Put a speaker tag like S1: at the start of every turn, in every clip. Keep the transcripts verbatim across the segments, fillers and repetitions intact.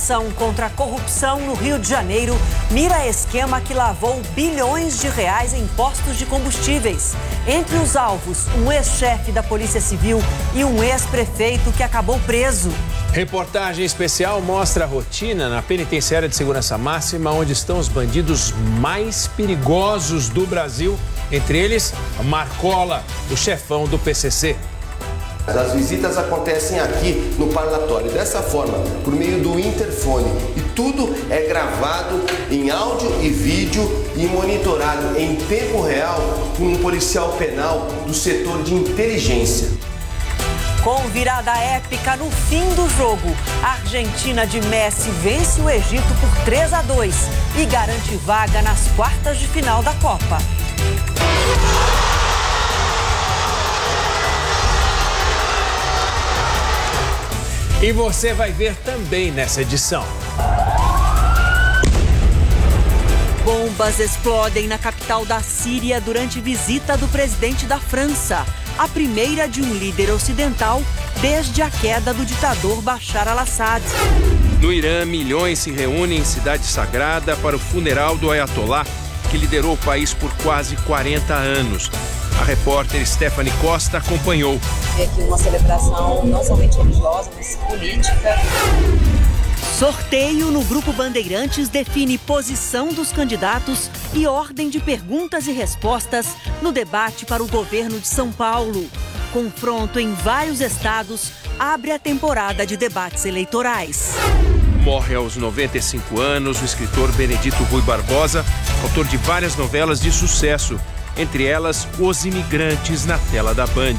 S1: Operação contra a corrupção no Rio de Janeiro mira esquema que lavou bilhões de reais em postos de combustíveis. Entre os alvos, um ex-chefe da Polícia Civil e um ex-prefeito que acabou preso.
S2: Reportagem especial mostra a rotina na penitenciária de segurança máxima, onde estão os bandidos mais perigosos do Brasil. Entre eles, Marcola, o chefão do P C C.
S3: As visitas acontecem aqui no parlatório, dessa forma, por meio do interfone. E tudo é gravado em áudio e vídeo e monitorado em tempo real por um policial penal do setor de inteligência.
S1: Com virada épica no fim do jogo, a Argentina de Messi vence o Egito por três a dois e garante vaga nas quartas de final da Copa.
S2: E você vai ver também nessa edição.
S1: Bombas explodem na capital da Síria durante visita do presidente da França, a primeira de um líder ocidental desde a queda do ditador Bashar al-Assad.
S4: No Irã, milhões se reúnem em cidade sagrada para o funeral do Ayatollah, que liderou o país por quase quarenta anos. A repórter Stephanie Costa acompanhou.
S5: É aqui uma celebração não somente religiosa, mas política.
S1: Sorteio no Grupo Bandeirantes define posição dos candidatos e ordem de perguntas e respostas no debate para o governo de São Paulo. Confronto em vários estados abre a temporada de debates eleitorais.
S4: Morre aos noventa e cinco anos o escritor Benedito Rui Barbosa, autor de várias novelas de sucesso, entre elas Os Imigrantes na tela da Band.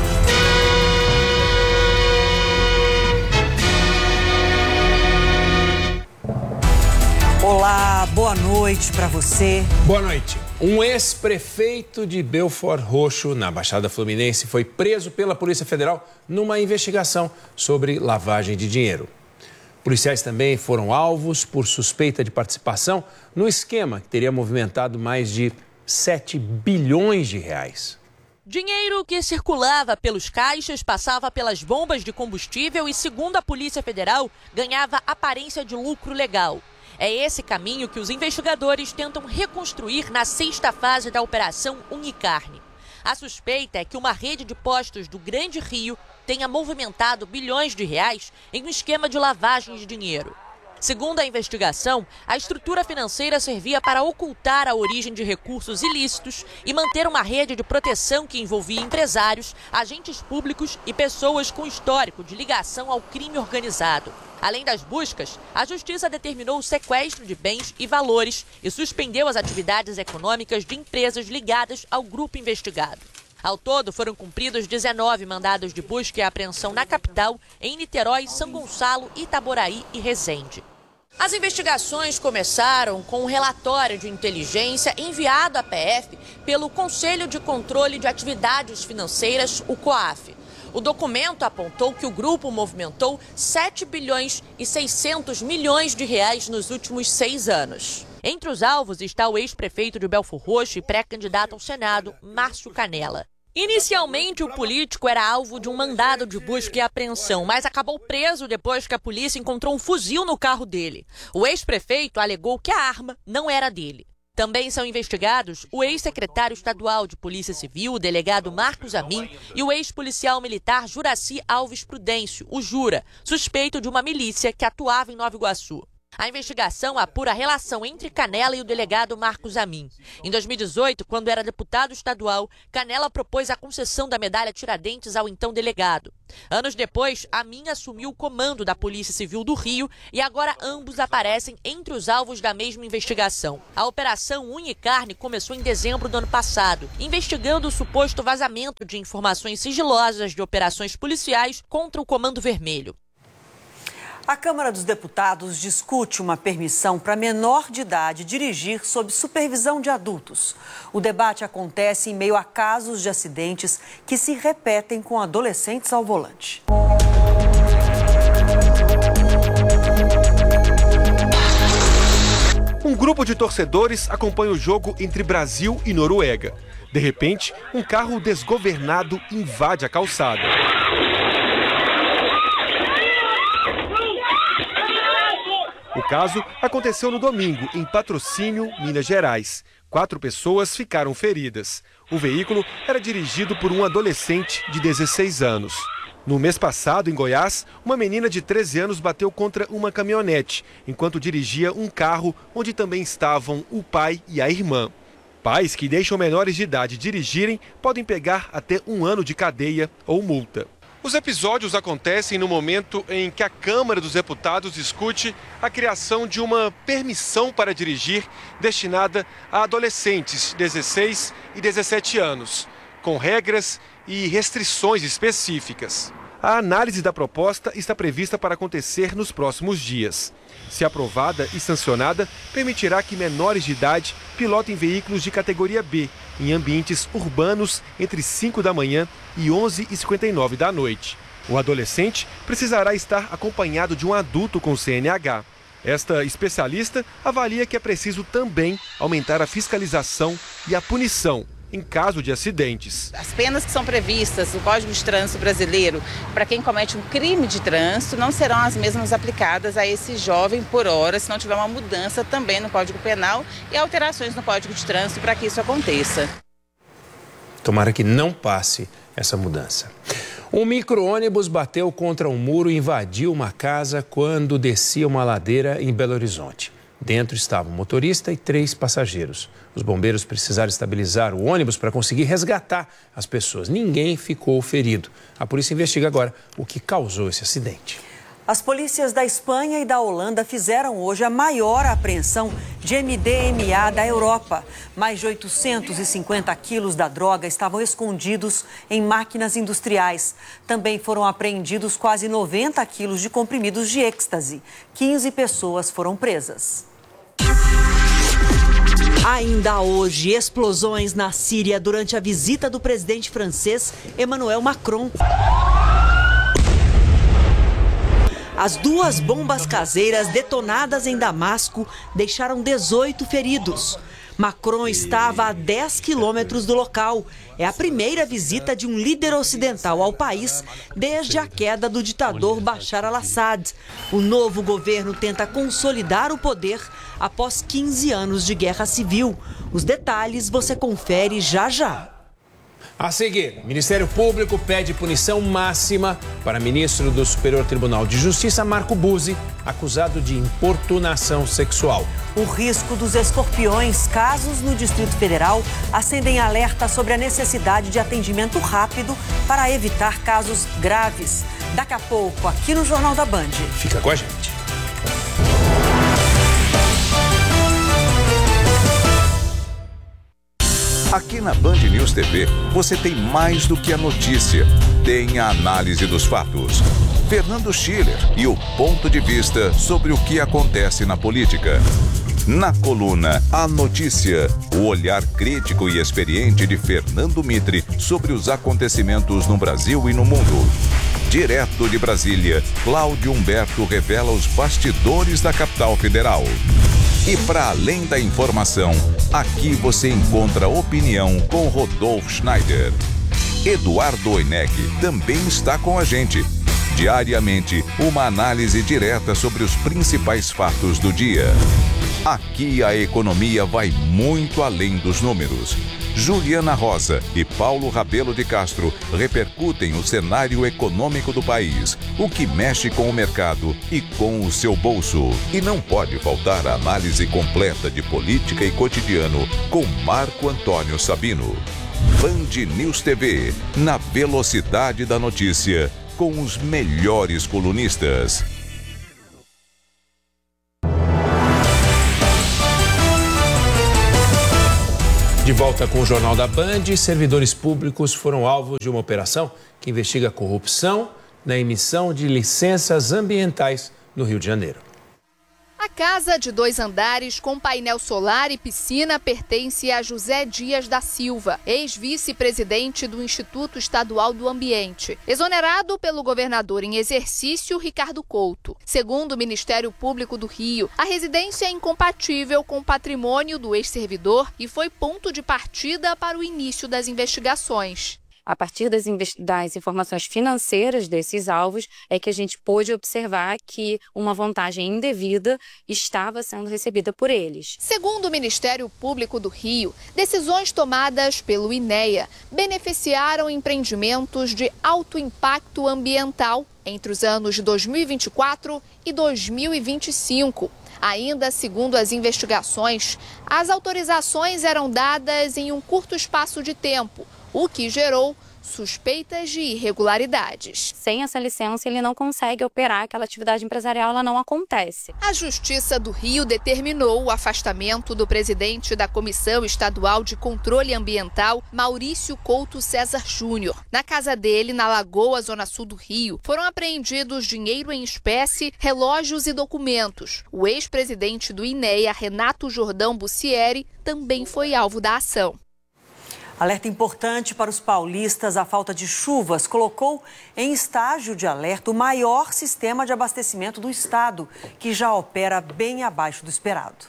S1: Olá, boa noite para você.
S2: Boa noite. Um ex-prefeito de Belford Roxo, na Baixada Fluminense, foi preso pela Polícia Federal numa investigação sobre lavagem de dinheiro. Policiais também foram alvos por suspeita de participação no esquema que teria movimentado mais de sete bilhões de reais.
S6: Dinheiro que circulava pelos caixas, passava pelas bombas de combustível e, segundo a Polícia Federal, ganhava aparência de lucro legal. É esse caminho que os investigadores tentam reconstruir na sexta fase da Operação Unicarne. A suspeita é que uma rede de postos do Grande Rio tenha movimentado bilhões de reais em um esquema de lavagem de dinheiro. Segundo a investigação, a estrutura financeira servia para ocultar a origem de recursos ilícitos e manter uma rede de proteção que envolvia empresários, agentes públicos e pessoas com histórico de ligação ao crime organizado. Além das buscas, a Justiça determinou o sequestro de bens e valores e suspendeu as atividades econômicas de empresas ligadas ao grupo investigado. Ao todo, foram cumpridos dezenove mandados de busca e apreensão na capital, em Niterói, São Gonçalo, Itaboraí e Resende. As investigações começaram com um relatório de inteligência enviado à P F pelo Conselho de Controle de Atividades Financeiras, o COAF. O documento apontou que o grupo movimentou sete bilhões e seiscentos milhões de reais nos últimos seis anos. Entre os alvos está o ex-prefeito de Belford Roxo e pré-candidato ao Senado, Márcio Canella. Inicialmente, o político era alvo de um mandado de busca e apreensão, mas acabou preso depois que a polícia encontrou um fuzil no carro dele. O ex-prefeito alegou que a arma não era dele. Também são investigados o ex-secretário estadual de Polícia Civil, o delegado Marcos Amin, e o ex-policial militar Juraci Alves Prudêncio, o Jura, suspeito de uma milícia que atuava em Nova Iguaçu. A investigação apura a relação entre Canella e o delegado Marcos Amin. Em dois mil e dezoito, quando era deputado estadual, Canella propôs a concessão da medalha Tiradentes ao então delegado. Anos depois, Amin assumiu o comando da Polícia Civil do Rio e agora ambos aparecem entre os alvos da mesma investigação. A Operação Unicarne começou em dezembro do ano passado, investigando o suposto vazamento de informações sigilosas de operações policiais contra o Comando Vermelho.
S1: A Câmara dos Deputados discute uma permissão para menor de idade dirigir sob supervisão de adultos. O debate acontece em meio a casos de acidentes que se repetem com adolescentes ao volante.
S7: Um grupo de torcedores acompanha o jogo entre Brasil e Noruega. De repente, um carro desgovernado invade a calçada. O caso aconteceu no domingo, em Patrocínio, Minas Gerais. Quatro pessoas ficaram feridas. O veículo era dirigido por um adolescente de dezesseis anos. No mês passado, em Goiás, uma menina de treze anos bateu contra uma caminhonete, enquanto dirigia um carro onde também estavam o pai e a irmã. Pais que deixam menores de idade dirigirem podem pegar até um ano de cadeia ou multa. Os episódios acontecem no momento em que a Câmara dos Deputados discute a criação de uma permissão para dirigir destinada a adolescentes de dezesseis e dezessete anos, com regras e restrições específicas. A análise da proposta está prevista para acontecer nos próximos dias. Se aprovada e sancionada, permitirá que menores de idade pilotem veículos de categoria B em ambientes urbanos entre cinco da manhã e onze e cinquenta e nove da noite. O adolescente precisará estar acompanhado de um adulto com C N H. Esta especialista avalia que é preciso também aumentar a fiscalização e a punição em caso de acidentes.
S8: As penas que são previstas no Código de Trânsito Brasileiro para quem comete um crime de trânsito não serão as mesmas aplicadas a esse jovem por hora, se não tiver uma mudança também no Código Penal e alterações no Código de Trânsito para que isso aconteça.
S2: Tomara que não passe essa mudança. Um micro-ônibus bateu contra um muro e invadiu uma casa quando descia uma ladeira em Belo Horizonte. Dentro estavam um motorista e três passageiros. Os bombeiros precisaram estabilizar o ônibus para conseguir resgatar as pessoas. Ninguém ficou ferido. A polícia investiga agora o que causou esse acidente.
S1: As polícias da Espanha e da Holanda fizeram hoje a maior apreensão de M D M A da Europa. Mais de oitocentos e cinquenta quilos da droga estavam escondidos em máquinas industriais. Também foram apreendidos quase noventa quilos de comprimidos de êxtase. quinze pessoas foram presas. Ainda hoje, explosões na Síria durante a visita do presidente francês Emmanuel Macron. As duas bombas caseiras detonadas em Damasco deixaram dezoito feridos. Macron estava a dez quilômetros do local. É a primeira visita de um líder ocidental ao país desde a queda do ditador Bashar al-Assad. O novo governo tenta consolidar o poder após quinze anos de guerra civil. Os detalhes você confere já já.
S2: A seguir, o Ministério Público pede punição máxima para ministro do Superior Tribunal de Justiça, Marco Buzzi, acusado de importunação sexual.
S1: O risco dos escorpiões, casos no Distrito Federal, acendem alerta sobre a necessidade de atendimento rápido para evitar casos graves. Daqui a pouco, aqui no Jornal da Band.
S2: Fica com a gente.
S9: Aqui na Band News T V, você tem mais do que a notícia. Tem a análise dos fatos. Fernando Schiller e o ponto de vista sobre o que acontece na política. Na coluna A Notícia, o olhar crítico e experiente de Fernando Mitre sobre os acontecimentos no Brasil e no mundo. Direto de Brasília, Cláudio Humberto revela os bastidores da capital federal. E para além da informação, aqui você encontra opinião com Rodolfo Schneider. Eduardo Oinec também está com a gente. Diariamente, uma análise direta sobre os principais fatos do dia. Aqui a economia vai muito além dos números. Juliana Rosa e Paulo Rabelo de Castro repercutem o cenário econômico do país, o que mexe com o mercado e com o seu bolso. E não pode faltar a análise completa de política e cotidiano com Marco Antônio Sabino. Band News T V, na velocidade da notícia, com os melhores colunistas.
S2: De volta com o Jornal da Band, servidores públicos foram alvos de uma operação que investiga a corrupção na emissão de licenças ambientais no Rio de Janeiro.
S10: A casa de dois andares com painel solar e piscina pertence a José Dias da Silva, ex-vice-presidente do Instituto Estadual do Ambiente, exonerado pelo governador em exercício, Ricardo Couto. Segundo o Ministério Público do Rio, a residência é incompatível com o patrimônio do ex-servidor e foi ponto de partida para o início das investigações.
S11: A partir das, das informações financeiras desses alvos, é que a gente pôde observar que uma vantagem indevida estava sendo recebida por eles.
S10: Segundo o Ministério Público do Rio, decisões tomadas pelo INEA beneficiaram empreendimentos de alto impacto ambiental entre os anos de dois mil e vinte e quatro e dois mil e vinte e cinco. Ainda segundo as investigações, as autorizações eram dadas em um curto espaço de tempo, o que gerou suspeitas de irregularidades.
S11: Sem essa licença, ele não consegue operar, aquela atividade empresarial ela não acontece.
S10: A Justiça do Rio determinou o afastamento do presidente da Comissão Estadual de Controle Ambiental, Maurício Couto César Júnior. Na casa dele, na Lagoa, zona sul do Rio, foram apreendidos dinheiro em espécie, relógios e documentos. O ex-presidente do INEA, Renato Jordão Bussieri, também foi alvo da ação.
S1: Alerta importante para os paulistas: a falta de chuvas colocou em estágio de alerta o maior sistema de abastecimento do estado, que já opera bem abaixo do esperado.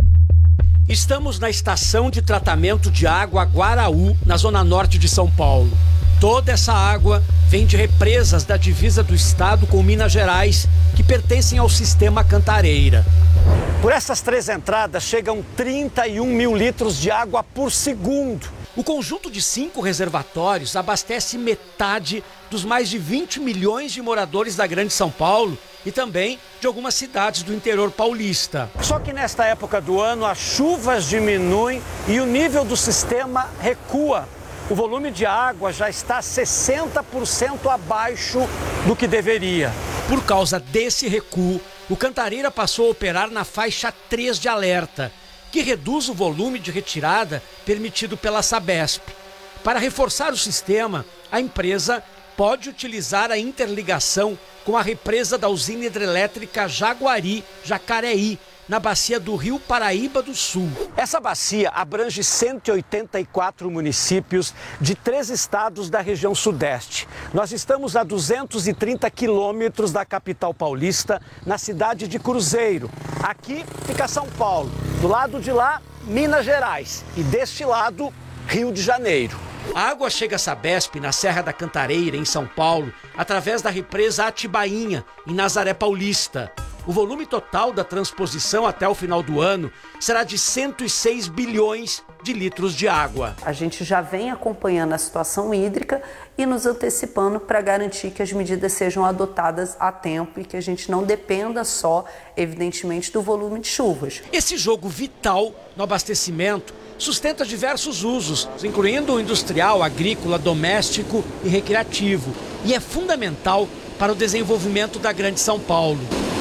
S12: Estamos na estação de tratamento de água Guaraú, na zona norte de São Paulo. Toda essa água vem de represas da divisa do estado com Minas Gerais, que pertencem ao sistema Cantareira.
S13: Por essas três entradas chegam trinta e um mil litros de água por segundo.
S12: O conjunto de cinco reservatórios abastece metade dos mais de vinte milhões de moradores da Grande São Paulo e também de algumas cidades do interior paulista.
S13: Só que nesta época do ano as chuvas diminuem e o nível do sistema recua. O volume de água já está sessenta por cento abaixo do que deveria.
S12: Por causa desse recuo, o Cantareira passou a operar na faixa três de alerta, que reduz o volume de retirada permitido pela Sabesp. Para reforçar o sistema, a empresa pode utilizar a interligação com a represa da usina hidrelétrica Jaguari-Jacareí, na bacia do Rio Paraíba do Sul.
S13: Essa bacia abrange cento e oitenta e quatro municípios de três estados da região sudeste. Nós estamos a duzentos e trinta quilômetros da capital paulista, na cidade de Cruzeiro. Aqui fica São Paulo, do lado de lá, Minas Gerais e deste lado, Rio de Janeiro.
S12: A água chega a Sabesp, na Serra da Cantareira, em São Paulo, através da represa Atibainha, em Nazaré Paulista. O volume total da transposição até o final do ano será de cento e seis bilhões de litros de água.
S14: A gente já vem acompanhando a situação hídrica e nos antecipando para garantir que as medidas sejam adotadas a tempo e que a gente não dependa só, evidentemente, do volume de chuvas.
S12: Esse jogo vital no abastecimento sustenta diversos usos, incluindo o industrial, agrícola, doméstico e recreativo, e é fundamental para o desenvolvimento da Grande São Paulo.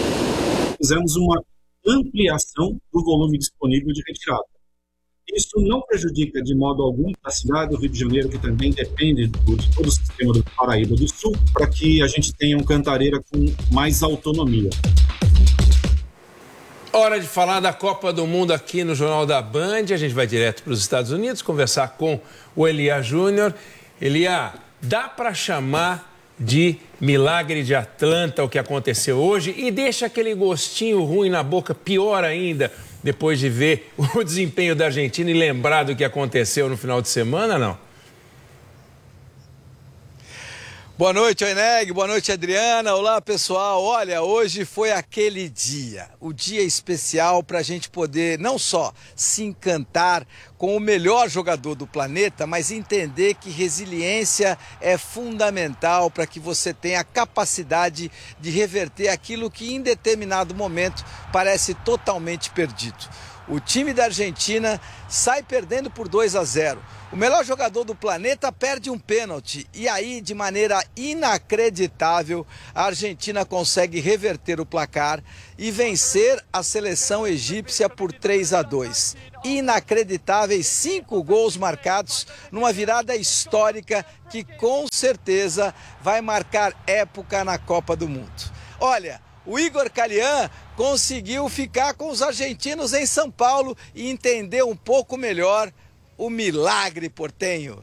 S15: Fizemos uma ampliação do volume disponível de retirada. Isso não prejudica de modo algum a cidade do Rio de Janeiro, que também depende do, de todo o sistema do Paraíba do Sul, para que a gente tenha um Cantareira com mais autonomia.
S2: Hora de falar da Copa do Mundo aqui no Jornal da Band. A gente vai direto para os Estados Unidos conversar com o Elia Júnior. Elia, dá para chamar de milagre de Atlanta o que aconteceu hoje e deixa aquele gostinho ruim na boca pior ainda depois de ver o desempenho da Argentina e lembrar do que aconteceu no final de semana, não?
S16: Boa noite, Oineg. Boa noite, Adriana. Olá, pessoal. Olha, hoje foi aquele dia, o dia especial para a gente poder não só se encantar com o melhor jogador do planeta, mas entender que resiliência é fundamental para que você tenha a capacidade de reverter aquilo que em determinado momento parece totalmente perdido. O time da Argentina sai perdendo por dois a zero. O melhor jogador do planeta perde um pênalti e aí, de maneira inacreditável, a Argentina consegue reverter o placar e vencer a seleção egípcia por três a dois. Inacreditáveis cinco gols marcados numa virada histórica que com certeza vai marcar época na Copa do Mundo. Olha, o Igor Calian conseguiu ficar com os argentinos em São Paulo e entender um pouco melhor o milagre portenho.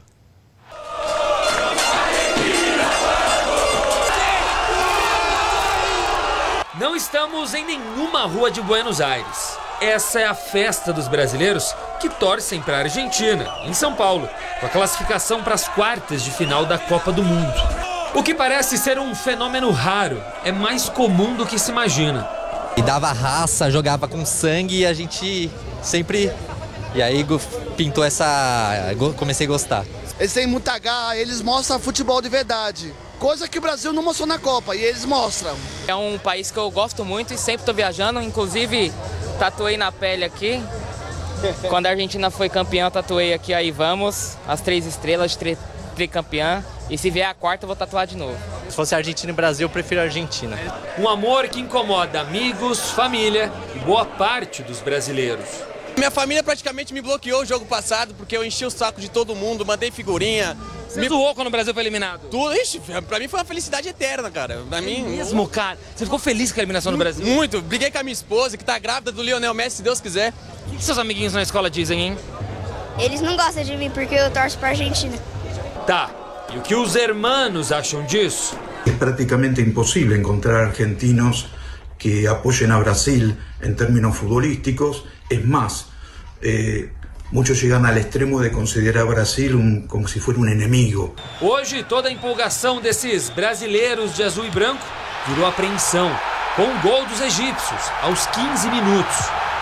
S17: Não estamos em nenhuma rua de Buenos Aires. essa é a festa dos brasileiros que torcem para a Argentina, em São Paulo, com a classificação para as quartas de final da Copa do Mundo. O que parece ser um fenômeno raro é mais comum do que se imagina.
S18: E dava raça, jogava com sangue e a gente sempre... E aí pintou essa... comecei a gostar.
S19: Eles têm muita garra, eles mostram futebol de verdade. Coisa que o Brasil não mostrou na Copa, e eles mostram.
S20: É um país que eu gosto muito e sempre estou viajando, inclusive tatuei na pele aqui. Quando a Argentina foi campeã, eu tatuei aqui, aí vamos, as três estrelas, tri, tricampeã. E se vier a quarta, eu vou tatuar de novo.
S18: Se fosse Argentina e Brasil, eu prefiro a Argentina.
S17: Um amor que incomoda amigos, família e boa parte dos brasileiros.
S21: Minha família praticamente me bloqueou o jogo passado, porque eu enchi o saco de todo mundo, mandei figurinha.
S17: Você me zoou quando o Brasil foi eliminado?
S21: Tudo, ixi, pra mim foi uma felicidade eterna, cara. Pra mim...
S17: Mesmo, cara? Você ficou feliz com a eliminação do Brasil?
S21: Muito, briguei com a minha esposa, que tá grávida do Lionel Messi, se Deus quiser.
S17: O que seus amiguinhos na escola dizem, hein?
S22: Eles não gostam de mim porque eu torço pra Argentina.
S17: Tá, e o que os hermanos acham disso?
S23: É praticamente impossível encontrar argentinos que apoyen a Brasil em termos futbolísticos. É mais, eh, muitos chegam ao extremo de considerar Brasil um, como se fosse um inimigo.
S17: Hoje, toda a empolgação desses brasileiros de azul e branco virou apreensão, com o gol dos egípcios, aos quinze minutos.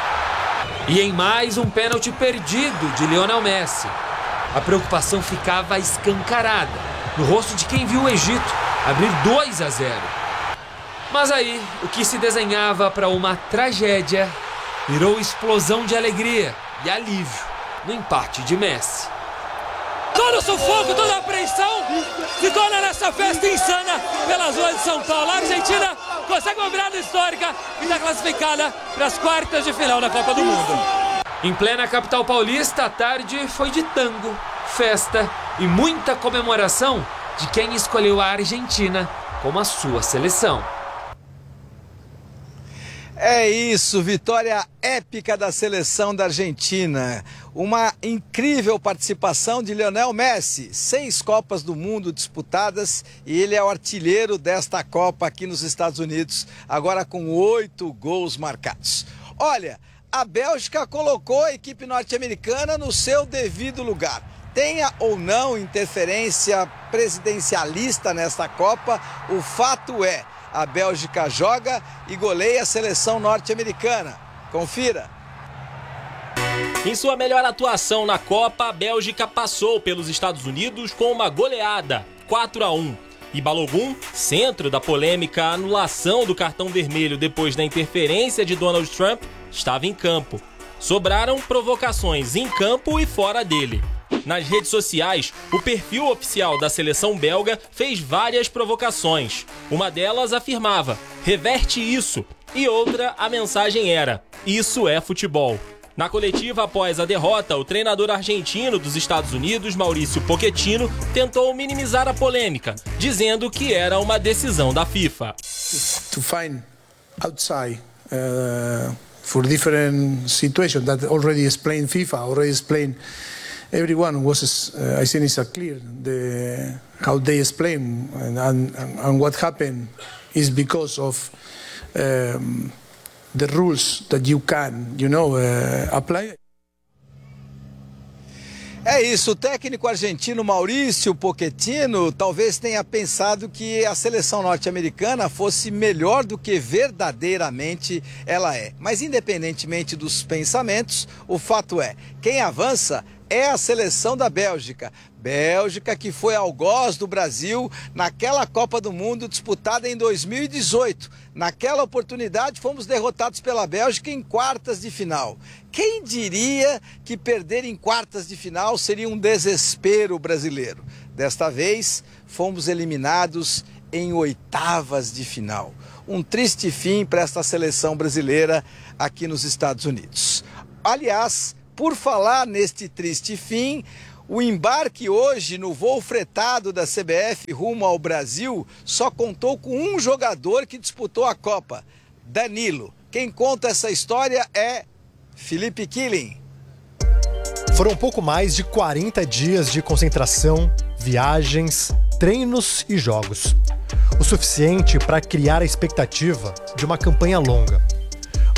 S17: E em mais um pênalti perdido de Lionel Messi. A preocupação ficava escancarada no rosto de quem viu o Egito abrir dois a zero. Mas aí, o que se desenhava para uma tragédia virou explosão de alegria e alívio no empate de Messi.
S24: Todo o sufoco, toda a apreensão se torna nessa festa insana pelas ruas de São Paulo. A Argentina consegue uma virada histórica e está classificada para as quartas de final da Copa do Mundo.
S17: Em plena capital paulista, a tarde foi de tango, festa e muita comemoração de quem escolheu a Argentina como a sua seleção.
S16: É isso, vitória épica da seleção da Argentina. Uma incrível participação de Lionel Messi. Seis Copas do Mundo disputadas e ele é o artilheiro desta Copa aqui nos Estados Unidos, agora com oito gols marcados. Olha, a Bélgica colocou a equipe norte-americana no seu devido lugar. Tenha ou não interferência presidencialista nesta Copa, o fato é, a Bélgica joga e goleia a seleção norte-americana. Confira.
S25: Em sua melhor atuação na Copa, a Bélgica passou pelos Estados Unidos com uma goleada, quatro a um. E Balogun, centro da polêmica anulação do cartão vermelho depois da interferência de Donald Trump, estava em campo. Sobraram provocações em campo e fora dele. Nas redes sociais, o perfil oficial da seleção belga fez várias provocações. Uma delas afirmava, reverte isso, e outra a mensagem era, isso é futebol. Na coletiva após a derrota, o treinador argentino dos Estados Unidos, Mauricio Pochettino, tentou minimizar a polêmica, dizendo que era uma decisão da FIFA.
S26: To find outside uh, for different situations that already explained FIFA, already explained everyone was, uh, I think it's clear the, how they explain and, and, and what happened is because of um, the rules that you can, you know, uh, apply.
S16: É isso, o técnico argentino Mauricio Pochettino talvez tenha pensado que a seleção norte-americana fosse melhor do que verdadeiramente ela é. Mas independentemente dos pensamentos, o fato é, quem avança é a seleção da Bélgica. Bélgica que foi algoz do Brasil naquela Copa do Mundo disputada em dois mil e dezoito. Naquela oportunidade fomos derrotados pela Bélgica em quartas de final. Quem diria que perder em quartas de final seria um desespero brasileiro? Desta vez fomos eliminados em oitavas de final. Um triste fim para esta seleção brasileira aqui nos Estados Unidos. Aliás, por falar neste triste fim, o embarque hoje no voo fretado da C B F rumo ao Brasil só contou com um jogador que disputou a Copa, Danilo. Quem conta essa história é Felipe Killing.
S27: Foram pouco mais de quarenta dias de concentração, viagens, treinos e jogos. O suficiente para criar a expectativa de uma campanha longa.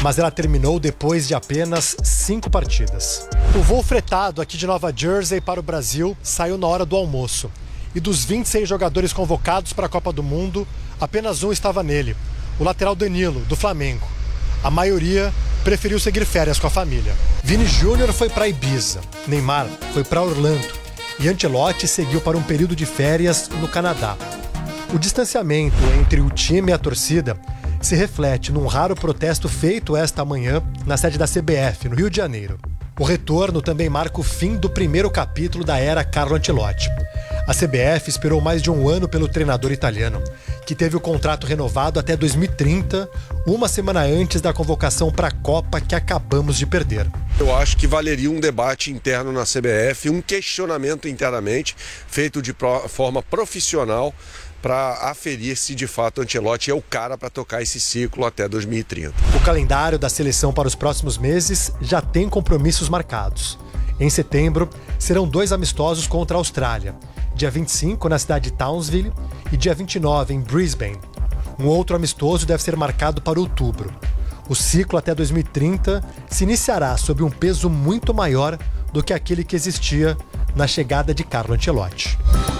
S27: mas ela terminou depois de apenas cinco partidas. O voo fretado aqui de Nova Jersey para o Brasil saiu na hora do almoço. E dos vinte e seis jogadores convocados para a Copa do Mundo, apenas um estava nele, o lateral Danilo, do Flamengo. A maioria preferiu seguir férias com a família. Vini Júnior foi para Ibiza, Neymar foi para Orlando e Ancelotti seguiu para um período de férias no Canadá. O distanciamento entre o time e a torcida se reflete num raro protesto feito esta manhã na sede da C B F, no Rio de Janeiro. O retorno também marca o fim do primeiro capítulo da era Carlo Ancelotti. A C B F esperou mais de um ano pelo treinador italiano, que teve o contrato renovado até dois mil e trinta, uma semana antes da convocação para a Copa que acabamos de perder.
S3: Eu acho que valeria um debate interno na C B F, um questionamento internamente feito de forma profissional para aferir se de fato Ancelotti é o cara para tocar esse ciclo até dois mil e trinta.
S27: O calendário da seleção para os próximos meses já tem compromissos marcados. Em setembro, serão dois amistosos contra a Austrália. Dia vinte e cinco na cidade de Townsville e dia vinte e nove em Brisbane. Um outro amistoso deve ser marcado para outubro. O ciclo até dois mil e trinta se iniciará sob um peso muito maior do que aquele que existia na chegada de Carlo Ancelotti.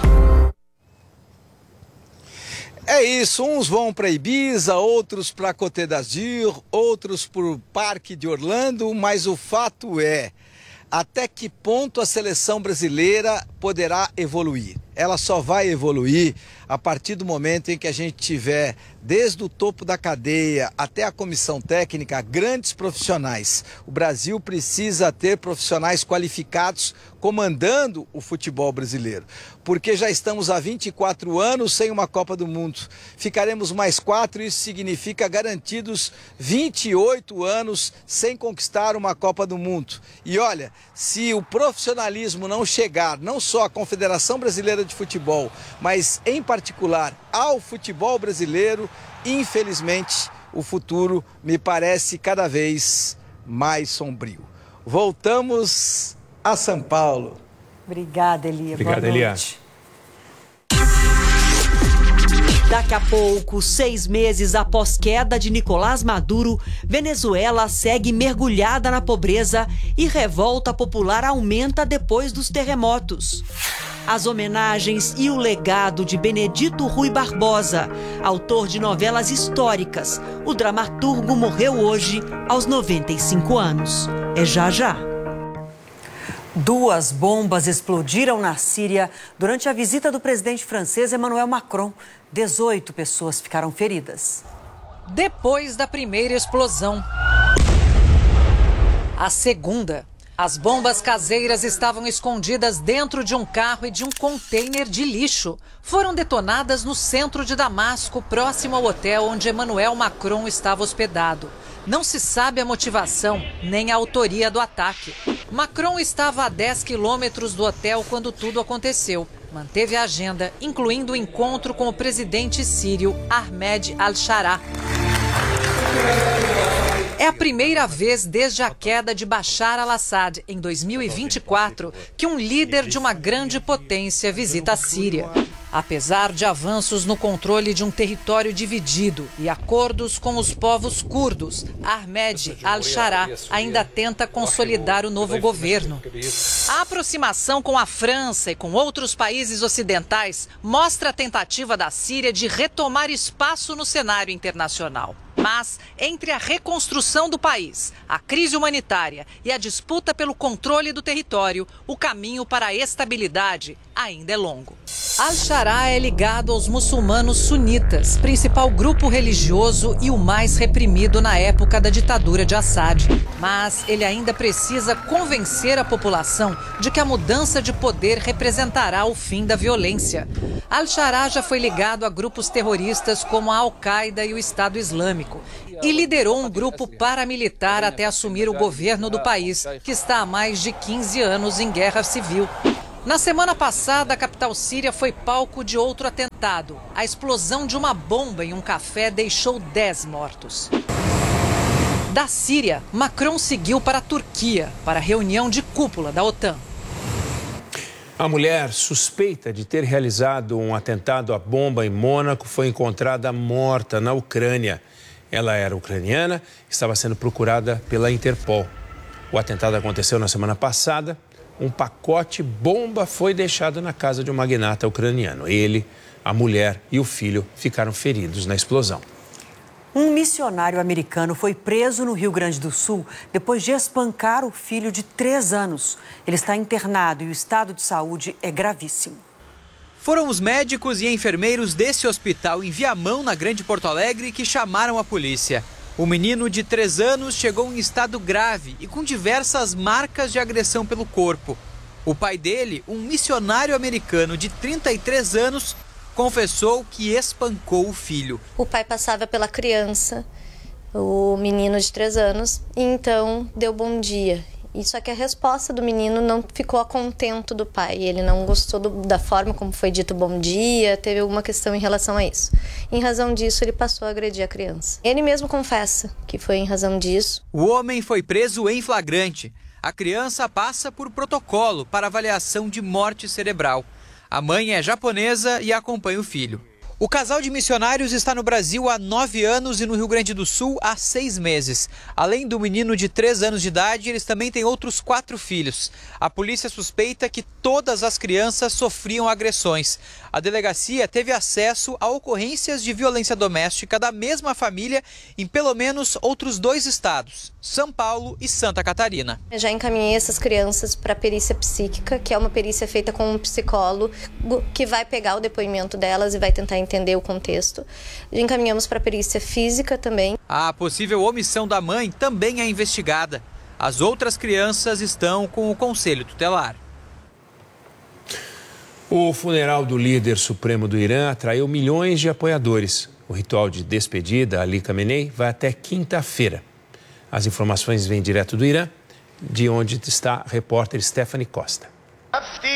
S16: É isso, uns vão para Ibiza, outros para Côte d'Azur, outros para o Parque de Orlando, mas o fato é, até que ponto a seleção brasileira poderá evoluir? Ela só vai evoluir a partir do momento em que a gente tiver, desde o topo da cadeia até a comissão técnica, grandes profissionais. O Brasil precisa ter profissionais qualificados comandando o futebol brasileiro, porque já estamos há vinte e quatro anos sem uma Copa do Mundo. Ficaremos mais quatro, isso significa garantidos vinte e oito anos sem conquistar uma Copa do Mundo. E olha, se o profissionalismo não chegar, não só à Confederação Brasileira de Futebol, mas em particular ao futebol brasileiro, infelizmente o futuro me parece cada vez mais sombrio. Voltamos a São Paulo.
S1: Obrigada, Elia.
S2: Obrigada, Elia.
S1: Daqui a pouco, seis meses após queda de Nicolás Maduro, Venezuela segue mergulhada na pobreza e revolta popular aumenta depois dos terremotos. As homenagens e o legado de Benedito Rui Barbosa, autor de novelas históricas. O dramaturgo morreu hoje, aos noventa e cinco anos. É já já. Duas bombas explodiram na Síria durante a visita do presidente francês Emmanuel Macron. dezoito pessoas ficaram feridas.
S4: Depois da primeira explosão, a segunda. As bombas caseiras estavam escondidas dentro de um carro e de um container de lixo. Foram detonadas no centro de Damasco, próximo ao hotel onde Emmanuel Macron estava hospedado. Não se sabe a motivação nem a autoria do ataque. Macron estava a dez quilômetros do hotel quando tudo aconteceu. Manteve a agenda, incluindo o encontro com o presidente sírio Ahmed al-Shara. É a primeira vez desde a queda de Bashar al-Assad, em dois mil e vinte e quatro, que um líder de uma grande potência visita a Síria. Apesar de avanços no controle de um território dividido e acordos com os povos curdos, Ahmed al-Shara ainda tenta consolidar o novo governo. A aproximação com a França e com outros países ocidentais mostra a tentativa da Síria de retomar espaço no cenário internacional. Mas, entre a reconstrução do país, a crise humanitária e a disputa pelo controle do território, o caminho para a estabilidade ainda é longo. Al-Shara é ligado aos muçulmanos sunitas, principal grupo religioso e o mais reprimido na época da ditadura de Assad. Mas ele ainda precisa convencer a população de que a mudança de poder representará o fim da violência. Al-Shara já foi ligado a grupos terroristas como a Al-Qaeda e o Estado Islâmico e liderou um grupo paramilitar até assumir o governo do país, que está há mais de quinze anos em guerra civil. Na semana passada, a capital síria foi palco de outro atentado. A explosão de uma bomba em um café deixou dez mortos. Da Síria, Macron seguiu para a Turquia, para a reunião de cúpula da OTAN.
S2: A mulher suspeita de ter realizado um atentado à bomba em Mônaco foi encontrada morta na Ucrânia. Ela era ucraniana e estava sendo procurada pela Interpol. O atentado aconteceu na semana passada. Um pacote bomba foi deixado na casa de um magnata ucraniano. Ele, a mulher e o filho ficaram feridos na explosão.
S1: Um missionário americano foi preso no Rio Grande do Sul depois de espancar o filho de três anos. Ele está internado e o estado de saúde é gravíssimo.
S5: Foram os médicos e enfermeiros desse hospital em Viamão, na Grande Porto Alegre, que chamaram a polícia. O menino de três anos chegou em estado grave e com diversas marcas de agressão pelo corpo. O pai dele, um missionário americano de trinta e três anos, confessou que espancou o filho.
S6: O pai passava pela criança, o menino de três anos, e então deu bom dia. E só que a resposta do menino não ficou a contento do pai. Ele não gostou do, da forma como foi dito bom dia, teve alguma questão em relação a isso. Em razão disso, ele passou a agredir a criança. Ele mesmo confessa que foi em razão disso.
S5: O homem foi preso em flagrante. A criança passa por protocolo para avaliação de morte cerebral. A mãe é japonesa e acompanha o filho. O casal de missionários está no Brasil há nove anos e no Rio Grande do Sul há seis meses. Além do menino de três anos de idade, eles também têm outros quatro filhos. A polícia suspeita que todas as crianças sofriam agressões. A delegacia teve acesso a ocorrências de violência doméstica da mesma família em pelo menos outros dois estados, São Paulo e Santa Catarina.
S6: Eu já encaminhei essas crianças para a perícia psíquica, que é uma perícia feita com um psicólogo que vai pegar o depoimento delas e vai tentar entender o contexto. Encaminhamos para a perícia física também.
S5: A possível omissão da mãe também é investigada. As outras crianças estão com o conselho tutelar.
S2: O funeral do líder supremo do Irã atraiu milhões de apoiadores. O ritual de despedida, Ali Khamenei, vai até quinta-feira. As informações vêm direto do Irã, de onde está a repórter Stephanie Costa.